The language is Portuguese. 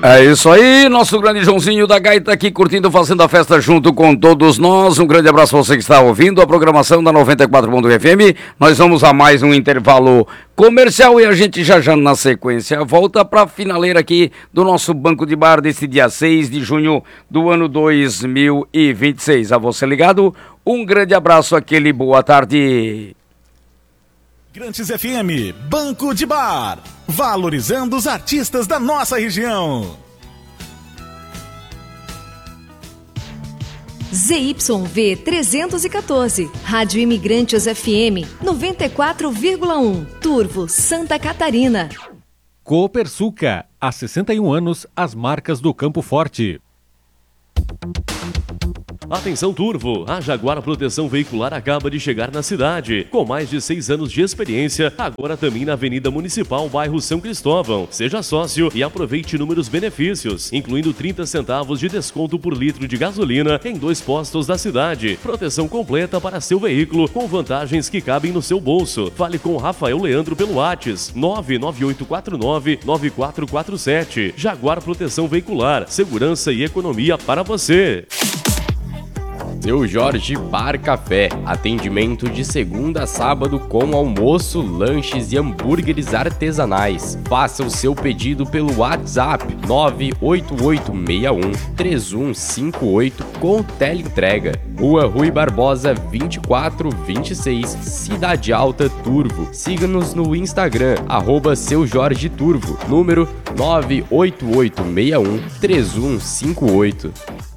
É isso aí, nosso grande Joãozinho da Gaita aqui curtindo, fazendo a festa junto com todos nós. Um grande abraço a você que está ouvindo a programação da 94.1 FM. Nós vamos a mais um intervalo comercial e a gente já na sequência volta para a finaleira aqui do nosso Banco de Bar desse dia 6 de junho do ano 2026. A você ligado, um grande abraço, aquele boa tarde. Grandes FM, Banco de Bar, valorizando os artistas da nossa região. ZYV 314, Rádio Imigrantes FM 94,1, Turvo, Santa Catarina. Copersuca, há 61 anos, as marcas do Campo Forte. Atenção Turvo, a Jaguar Proteção Veicular acaba de chegar na cidade. Com mais de 6 anos de experiência, agora também na Avenida Municipal, bairro São Cristóvão. Seja sócio e aproveite inúmeros benefícios, incluindo 30 centavos de desconto por litro de gasolina em 2 postos da cidade. Proteção completa para seu veículo, com vantagens que cabem no seu bolso. Fale com Rafael Leandro pelo WhatsApp 99849-9447. Jaguar Proteção Veicular, segurança e economia para você. Seu Jorge Bar Café, atendimento de segunda a sábado com almoço, lanches e hambúrgueres artesanais. Faça o seu pedido pelo WhatsApp 98861-3158 com teleentrega. Rua Rui Barbosa 2426, Cidade Alta, Turvo. Siga-nos no Instagram, Seu Jorge Turvo, número 98861-3158.